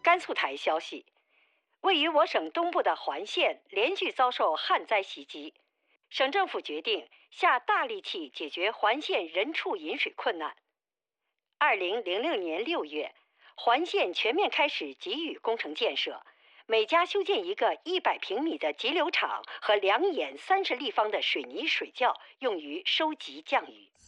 甘肃台消息，位于我省东部的环县连续遭受旱灾袭击，省政府决定下大力气解决环县人畜饮水困难。2006年6月，环县全面开始给予工程建设，每家修建一个100平米的集流场和2眼30立方的水泥水窖，用于收集降雨。